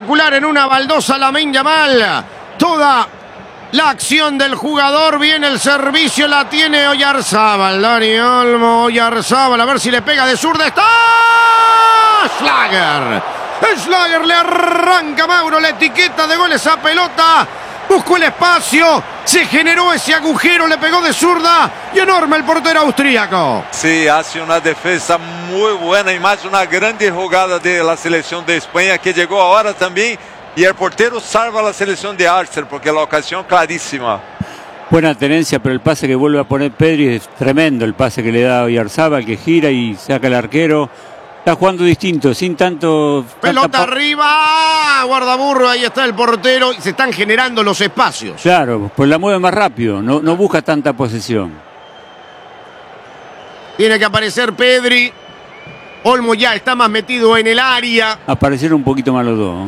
espectacular en una baldosa Lamine Yamal. Toda la acción del jugador, viene el servicio, la tiene Oyarzabal. Dani Olmo, Oyarzabal, a ver si le pega de zurda. ¡Está! Schlager. Schlager le arranca, Mauro, la etiqueta de gol esa pelota. Buscó el espacio, se generó ese agujero, le pegó de zurda y enorme el portero austríaco. Sí, hace una defensa muy buena y más una grande jugada de la selección de España que llegó ahora también y el portero salva a la selección de Arsenal porque la ocasión clarísima. Buena tenencia, pero el pase que vuelve a poner Pedri es tremendo, el pase que le da Oyarzabal, que gira y saca el arquero. Está jugando distinto, sin tanto... Pelota arriba, guardaburro, ahí está el portero y se están generando los espacios. Claro, pues la mueve más rápido, no busca tanta posesión. Tiene que aparecer Pedri. Olmo ya está más metido en el área. Aparecieron un poquito más los dos.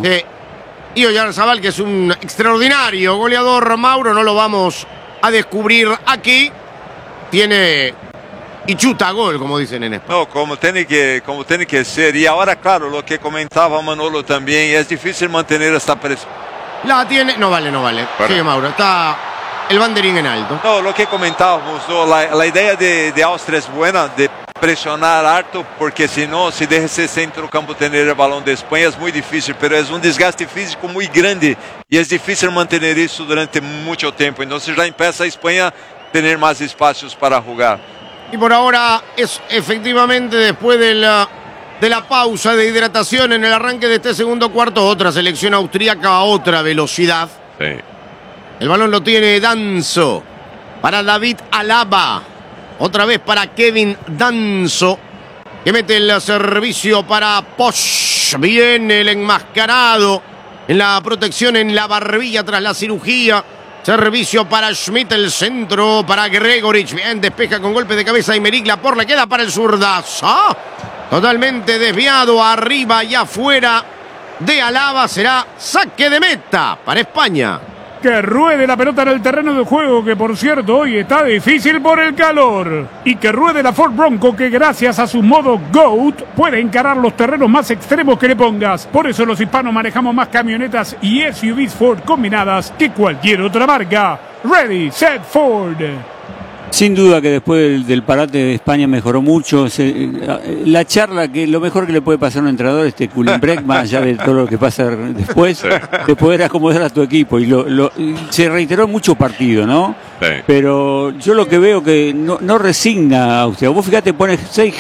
Y Oyarzabal, que es un extraordinario goleador, Mauro, no lo vamos a descubrir aquí. Tiene... y chuta gol, como dicen en España. No, como tiene que ser. Y ahora, claro, lo que comentaba Manolo también, es difícil mantener esta presión. La tiene, no vale. Sí, Mauro, está el banderín en alto. No, lo que comentábamos, ¿no? La idea de Austria es buena, de presionar alto, porque si no, si deja ese centrocampo tener el balón de España es muy difícil, pero es un desgaste físico muy grande y es difícil mantener eso durante mucho tiempo. Entonces ya empieza a España a tener más espacios para jugar. Y por ahora es efectivamente después de la pausa de hidratación en el arranque de este segundo cuarto, otra selección austríaca a otra velocidad. Sí. El balón lo tiene Danso para David Alaba. Otra vez para Kevin Danso, que mete el servicio para Posch. Viene el enmascarado en la protección en la barbilla tras la cirugía. Servicio para Schmidt, el centro para Gregorich. Bien, despeja con golpe de cabeza Aymeric Laporte. Le queda para el zurdazo. Totalmente desviado, arriba y afuera de Alaba. Será saque de meta para España. Que ruede la pelota en el terreno de juego, que por cierto hoy está difícil por el calor. Y que ruede la Ford Bronco, que gracias a su modo GOAT puede encarar los terrenos más extremos que le pongas. Por eso los hispanos manejamos más camionetas y SUVs Ford combinadas que cualquier otra marca. Ready, set, Ford. Sin duda que después del parate de España mejoró mucho. La charla, que lo mejor que le puede pasar a un entrenador es Kulenbrek, más allá de todo lo que pasa después, Sí. de poder acomodar a tu equipo. Y se reiteró mucho partido, ¿no? Sí. Pero yo lo que veo que no resigna a Austria. Vos fíjate, pones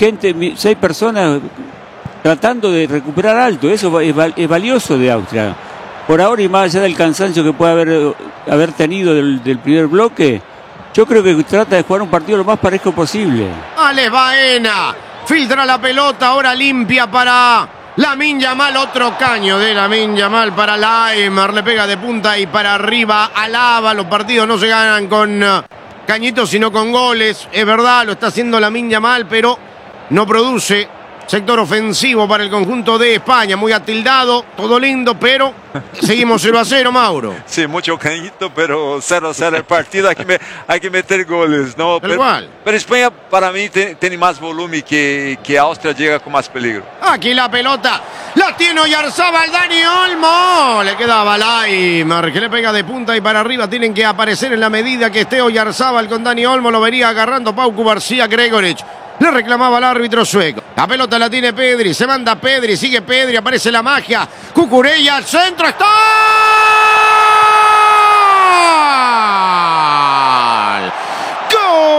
6 personas tratando de recuperar alto. Eso es valioso de Austria. Por ahora, y más allá del cansancio que puede haber tenido del primer bloque, yo creo que trata de jugar un partido lo más parejo posible. Alex Baena filtra la pelota, ahora limpia para Lamine Yamal. Otro caño de Lamine Yamal para Laimer. Le pega de punta y para arriba Alaba. Los partidos no se ganan con cañitos, sino con goles. Es verdad, lo está haciendo Lamine Yamal, pero no produce sector ofensivo para el conjunto de España. Muy atildado, todo lindo, pero seguimos 0-0, Mauro. Sí, mucho cañito, pero 0-0 el partido. Hay que meter goles, ¿no? Pero España para mí tiene más volumen que Austria, llega con más peligro. Aquí la pelota la tiene Oyarzabal, Dani Olmo. Le quedaba Laimer, que le pega de punta y para arriba. Tienen que aparecer en la medida que esté Oyarzabal con Dani Olmo. Lo vería agarrando Paucu García Gregorich. Le reclamaba al árbitro sueco. La pelota la tiene Pedri. Se manda Pedri. Sigue Pedri. Aparece la magia. Cucurella al centro. ¡Está!